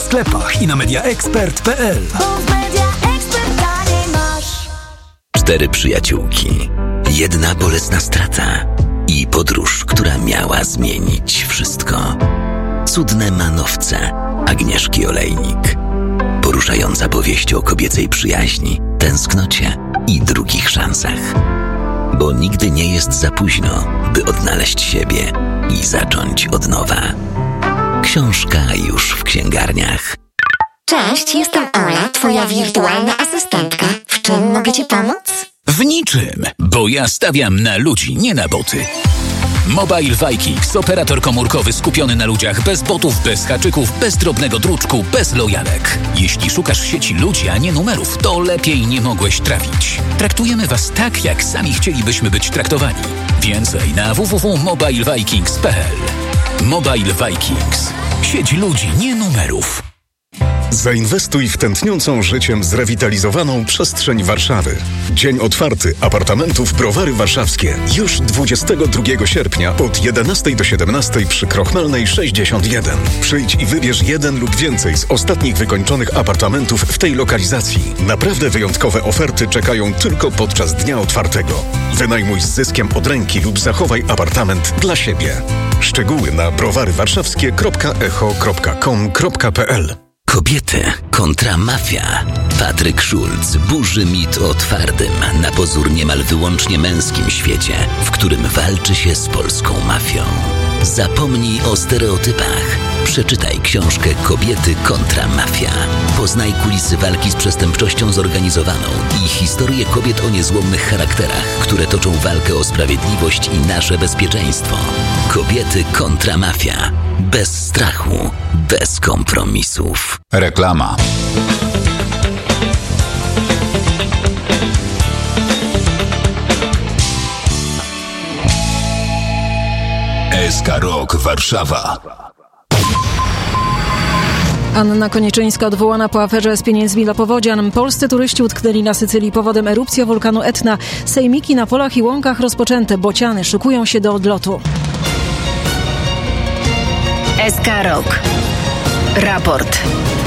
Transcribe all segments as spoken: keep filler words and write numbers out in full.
sklepach i na mediaexpert kropka p l. Cztery przyjaciółki, jedna bolesna strata i podróż, która miała zmienić wszystko. Cudne manowce Agnieszki Olejnik. Poruszająca powieść o kobiecej przyjaźni, tęsknocie i drugich szansach. Bo nigdy nie jest za późno, by odnaleźć siebie i zacząć od nowa. Książka już w księgarniach. Cześć, jestem Ola, twoja wirtualna asystentka. W czym mogę ci pomóc? W niczym, bo ja stawiam na ludzi, nie na boty. Mobile Vikings, operator komórkowy skupiony na ludziach, bez botów, bez haczyków, bez drobnego druczku, bez lojalek. Jeśli szukasz w sieci ludzi, a nie numerów, to lepiej nie mogłeś trafić. Traktujemy was tak, jak sami chcielibyśmy być traktowani. Więcej na w w w kropka mobile vikings kropka p l. Mobile Vikings. Sieć ludzi, nie numerów. Zainwestuj w tętniącą życiem zrewitalizowaną przestrzeń Warszawy. Dzień otwarty apartamentów Browary Warszawskie. Już dwudziestego drugiego sierpnia od jedenastej do siedemnastej przy Krochmalnej sześćdziesiąt jeden. Przyjdź i wybierz jeden lub więcej z ostatnich wykończonych apartamentów w tej lokalizacji. Naprawdę wyjątkowe oferty czekają tylko podczas dnia otwartego. Wynajmuj z zyskiem od ręki lub zachowaj apartament dla siebie. Szczegóły na browarywarszawskie kropka echo kropka com kropka p l. Kobiety kontra mafia. Patryk Schulz burzy mit o twardym, na pozór niemal wyłącznie męskim świecie, w którym walczy się z polską mafią. Zapomnij o stereotypach. Przeczytaj książkę Kobiety kontra mafia. Poznaj kulisy walki z przestępczością zorganizowaną i historię kobiet o niezłomnych charakterach, które toczą walkę o sprawiedliwość i nasze bezpieczeństwo. Kobiety kontra mafia. Bez strachu, bez kompromisów. Reklama. S K Rock Warszawa. Anna Konieczyńska odwołana po aferze z pieniędzmi dla powodzian. Polscy turyści utknęli na Sycylii powodem erupcja wulkanu Etna. Sejmiki na polach i łąkach rozpoczęte. Bociany szykują się do odlotu. S K Rock. Raport.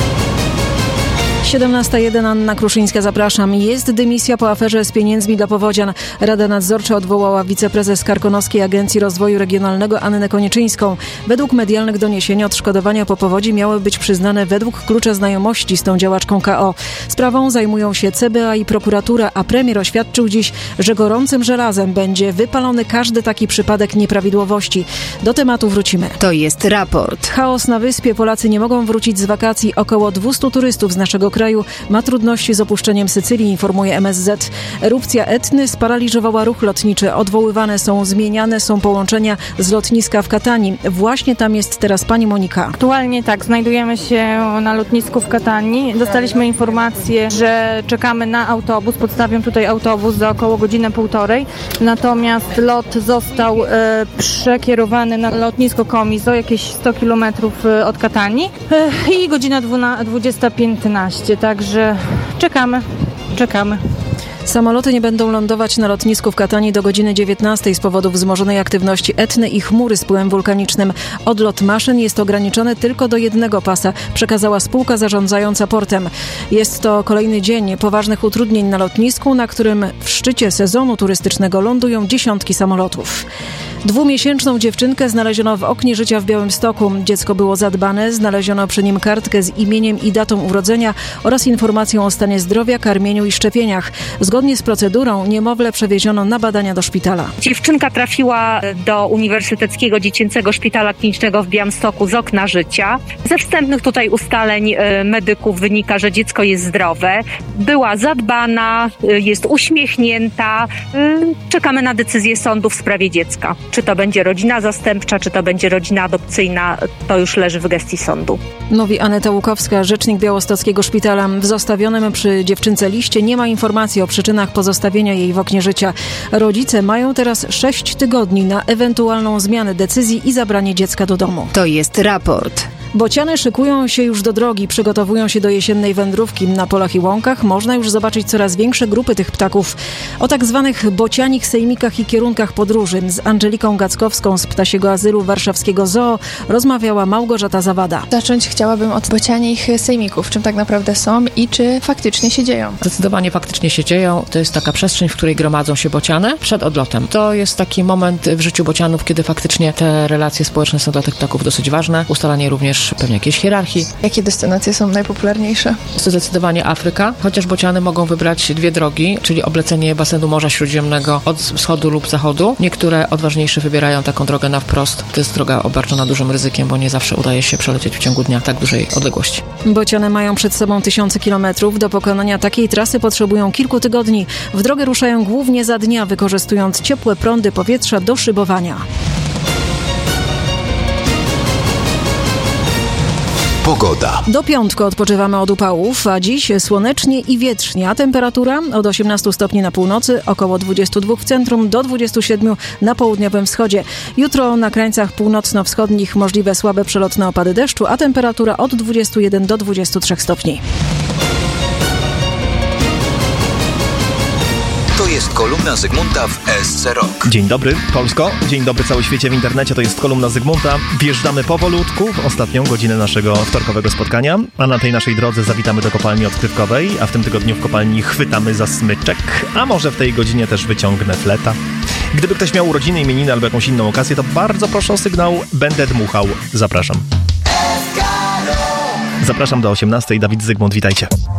siedemnasta jeden, Anna Kruszyńska, zapraszam. Jest dymisja po aferze z pieniędzmi dla powodzian. Rada Nadzorcza odwołała wiceprezes Karkonoskiej Agencji Rozwoju Regionalnego Annę Konieczyńską. Według medialnych doniesień odszkodowania po powodzi miały być przyznane według klucza znajomości z tą działaczką K O. Sprawą zajmują się C B A i prokuratura, a premier oświadczył dziś, że gorącym żelazem będzie wypalony każdy taki przypadek nieprawidłowości. Do tematu wrócimy. To jest raport. Chaos na wyspie. Polacy nie mogą wrócić z wakacji. Około dwieście turystów z naszego kraju ma trudności z opuszczeniem Sycylii, informuje M S Z. Erupcja Etny sparaliżowała ruch lotniczy. Odwoływane są, zmieniane są połączenia z lotniska w Katanii. Właśnie tam jest teraz pani Monika. Aktualnie tak, znajdujemy się na lotnisku w Katanii. Dostaliśmy informację, że czekamy na autobus. Podstawiam tutaj autobus za około godzinę, półtorej. Natomiast lot został e, przekierowany na lotnisko Komizo, jakieś sto kilometrów od Katanii. E, I godzina dwudziesta piętnaście. Także czekamy, czekamy. Samoloty nie będą lądować na lotnisku w Katanii do godziny dziewiętnastej z powodu wzmożonej aktywności Etny i chmury z pyłem wulkanicznym. Odlot maszyn jest ograniczony tylko do jednego pasa, przekazała spółka zarządzająca portem. Jest to kolejny dzień poważnych utrudnień na lotnisku, na którym w szczycie sezonu turystycznego lądują dziesiątki samolotów. Dwumiesięczną dziewczynkę znaleziono w oknie życia w Białymstoku. Dziecko było zadbane, znaleziono przy nim kartkę z imieniem i datą urodzenia oraz informacją o stanie zdrowia, karmieniu i szczepieniach. Zgodnie z procedurą niemowlę przewieziono na badania do szpitala. Dziewczynka trafiła do Uniwersyteckiego Dziecięcego Szpitala Klinicznego w Białymstoku z okna życia. Ze wstępnych tutaj ustaleń medyków wynika, że dziecko jest zdrowe. Była zadbana, jest uśmiechnięta. Czekamy na decyzję sądu w sprawie dziecka. Czy to będzie rodzina zastępcza, czy to będzie rodzina adopcyjna, to już leży w gestii sądu. Mówi Aneta Łukowska, rzecznik Białostockiego Szpitala. W zostawionym przy dziewczynce liście nie ma informacji o przyczynach pozostawienia jej w oknie życia. Rodzice mają teraz sześć tygodni na ewentualną zmianę decyzji i zabranie dziecka do domu. To jest raport. Bociany szykują się już do drogi, przygotowują się do jesiennej wędrówki. Na polach i łąkach można już zobaczyć coraz większe grupy tych ptaków. O tak zwanych bocianich sejmikach i kierunkach podróży z Angeliką Gackowską z Ptasiego Azylu Warszawskiego Zoo rozmawiała Małgorzata Zawada. Zacząć chciałabym od bocianich sejmików, czym tak naprawdę są i czy faktycznie się dzieją. Zdecydowanie faktycznie się dzieją. To jest taka przestrzeń, w której gromadzą się bociany przed odlotem. To jest taki moment w życiu bocianów, kiedy faktycznie te relacje społeczne są dla tych ptaków dosyć ważne. Ustalanie również pewnie jakiejś hierarchii. Jakie destynacje są najpopularniejsze? Jest to zdecydowanie Afryka, chociaż bociany mogą wybrać dwie drogi, czyli oblecenie basenu Morza Śródziemnego od wschodu lub zachodu. Niektóre odważniejsze wybierają taką drogę na wprost. To jest droga obarczona dużym ryzykiem, bo nie zawsze udaje się przelecieć w ciągu dnia tak dużej odległości. Bociany mają przed sobą tysiące kilometrów. Do pokonania takiej trasy potrzebują kilku tygodni. W drogę ruszają głównie za dnia, wykorzystując ciepłe prądy powietrza do szybowania. Pogoda. Do piątku odpoczywamy od upałów, a dziś słonecznie i wietrznie, a temperatura od osiemnastu stopni na północy, około dwudziestu dwóch w centrum, do dwudziestu siedmiu na południowym wschodzie. Jutro na krańcach północno-wschodnich możliwe słabe przelotne opady deszczu, a temperatura od dwudziestu jeden do dwudziestu trzech stopni. To jest kolumna Zygmunta w S C Rock. Dzień dobry, Polsko. Dzień dobry, cały świecie w internecie. To jest kolumna Zygmunta. Wjeżdżamy powolutku w ostatnią godzinę naszego wtorkowego spotkania, a na tej naszej drodze zawitamy do kopalni odkrywkowej, a w tym tygodniu w kopalni chwytamy za smyczek, a może w tej godzinie też wyciągnę fleta. Gdyby ktoś miał urodziny, imieniny albo jakąś inną okazję, to bardzo proszę o sygnał. Będę dmuchał. Zapraszam. Zapraszam do osiemnastej. Dawid Zygmunt, witajcie.